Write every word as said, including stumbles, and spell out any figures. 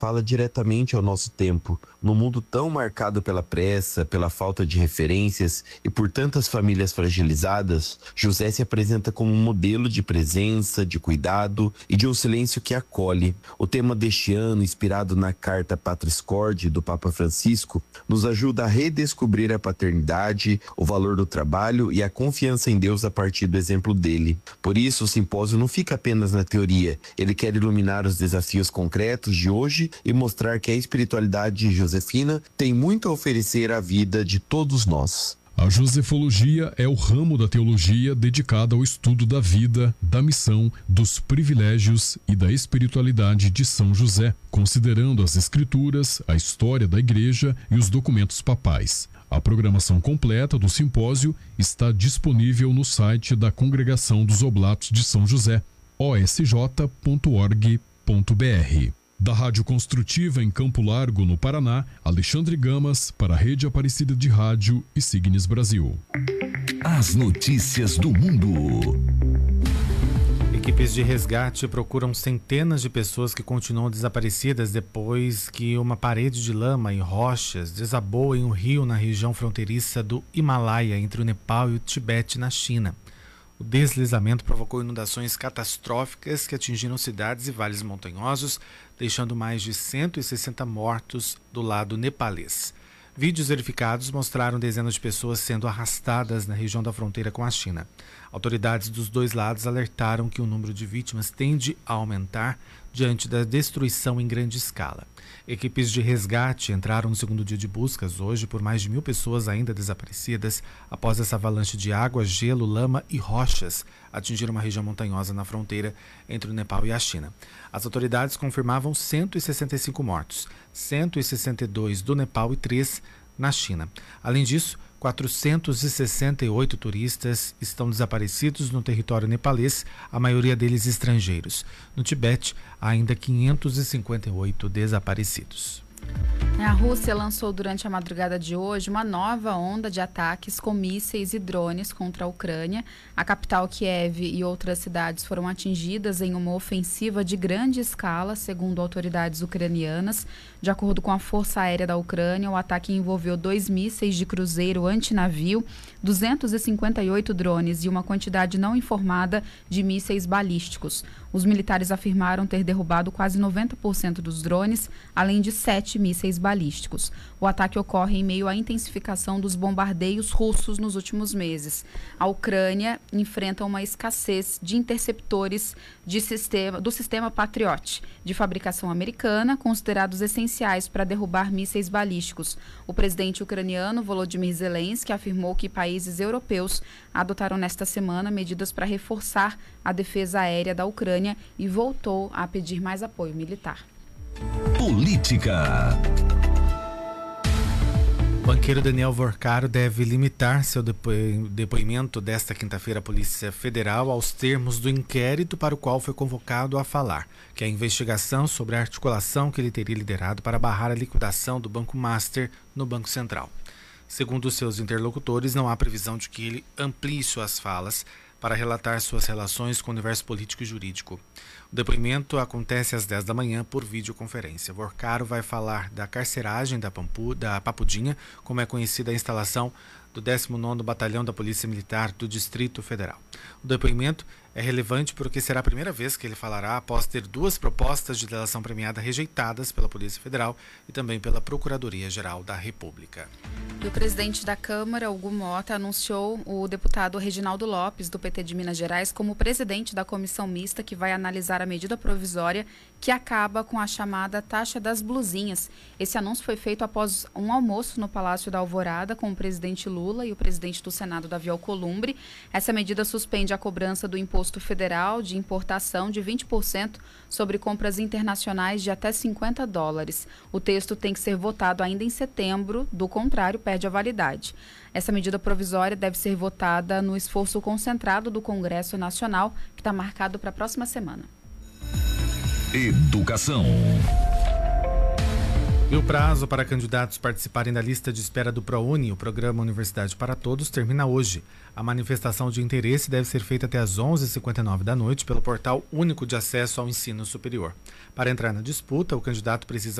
fala diretamente ao nosso tempo. No mundo tão marcado pela pressa, pela falta de referências e por tantas famílias fragilizadas, José se apresenta como um modelo de presença, de cuidado e de um silêncio que acolhe. O tema deste ano, inspirado na carta Patris Corde do Papa Francisco, nos ajuda a redescobrir a paternidade, o valor do trabalho e a confiança em Deus a partir do exemplo dele. Por isso, o simpósio não fica apenas na teoria. Ele quer iluminar os desafios concretos de hoje e mostrar que a espiritualidade josefina tem muito a oferecer à vida de todos nós. A josefologia é o ramo da teologia dedicado ao estudo da vida, da missão, dos privilégios e da espiritualidade de São José, considerando as escrituras, a história da igreja e os documentos papais. A programação completa do simpósio está disponível no site da Congregação dos Oblatos de São José, o s j ponto org ponto b r. Da Rádio Construtiva em Campo Largo, no Paraná, Alexandre Gamas, para a Rede Aparecida de Rádio e Signes Brasil. As notícias do mundo. Equipes de resgate procuram centenas de pessoas que continuam desaparecidas depois que uma parede de lama e rochas desabou em um rio na região fronteiriça do Himalaia, entre o Nepal e o Tibete, na China. O deslizamento provocou inundações catastróficas que atingiram cidades e vales montanhosos, deixando mais de cento e sessenta mortos do lado nepalês. Vídeos verificados mostraram dezenas de pessoas sendo arrastadas na região da fronteira com a China. Autoridades dos dois lados alertaram que o número de vítimas tende a aumentar diante da destruição em grande escala. Equipes de resgate entraram no segundo dia de buscas hoje por mais de mil pessoas ainda desaparecidas após essa avalanche de água, gelo, lama e rochas atingir uma região montanhosa na fronteira entre o Nepal e a China. As autoridades confirmavam cento e sessenta e cinco mortos, cento e sessenta e dois do Nepal e três na China. Além disso, quatrocentos e sessenta e oito turistas estão desaparecidos no território nepalês, a maioria deles estrangeiros. No Tibete, há ainda quinhentos e cinquenta e oito desaparecidos. A Rússia lançou durante a madrugada de hoje uma nova onda de ataques com mísseis e drones contra a Ucrânia. A capital Kiev e outras cidades foram atingidas em uma ofensiva de grande escala, segundo autoridades ucranianas. De acordo com a Força Aérea da Ucrânia, o ataque envolveu dois mísseis de cruzeiro antinavio, duzentos e cinquenta e oito drones e uma quantidade não informada de mísseis balísticos. Os militares afirmaram ter derrubado quase noventa por cento dos drones, além de sete mísseis balísticos. O ataque ocorre em meio à intensificação dos bombardeios russos nos últimos meses. A Ucrânia enfrenta uma escassez de interceptores de sistema, do sistema Patriot, de fabricação americana, considerados essenciais para derrubar mísseis balísticos. O presidente ucraniano Volodymyr Zelensky afirmou que países europeus adotaram nesta semana medidas para reforçar a defesa aérea da Ucrânia e voltou a pedir mais apoio militar. Política. O banqueiro Daniel Vorcaro deve limitar seu depo- depoimento desta quinta-feira à Polícia Federal aos termos do inquérito para o qual foi convocado a falar, que é a investigação sobre a articulação que ele teria liderado para barrar a liquidação do Banco Master no Banco Central. Segundo seus interlocutores, não há previsão de que ele amplie suas falas para relatar suas relações com o universo político e jurídico. O depoimento acontece às dez da manhã por videoconferência. Vorcaro vai falar da carceragem da, Pampu, da Papudinha, como é conhecida a instalação do décimo nono Batalhão da Polícia Militar do Distrito Federal. O depoimento é relevante porque será a primeira vez que ele falará após ter duas propostas de delação premiada rejeitadas pela Polícia Federal e também pela Procuradoria-Geral da República. E o presidente da Câmara, Hugo Mota, anunciou o deputado Reginaldo Lopes, do P T de Minas Gerais, como presidente da comissão mista que vai analisar a medida provisória que acaba com a chamada taxa das blusinhas. Esse anúncio foi feito após um almoço no Palácio da Alvorada com o presidente Lula e o presidente do Senado, Davi Alcolumbre. Essa medida suspende a cobrança do imposto federal de importação de vinte por cento sobre compras internacionais de até cinquenta dólares. O texto tem que ser votado ainda em setembro, do contrário, perde a validade. Essa medida provisória deve ser votada no esforço concentrado do Congresso Nacional, que está marcado para a próxima semana. Educação. E o prazo para candidatos participarem da lista de espera do ProUni, o Programa Universidade para Todos, termina hoje. A manifestação de interesse deve ser feita até às onze e cinquenta e nove da noite pelo Portal Único de Acesso ao Ensino Superior. Para entrar na disputa, o candidato precisa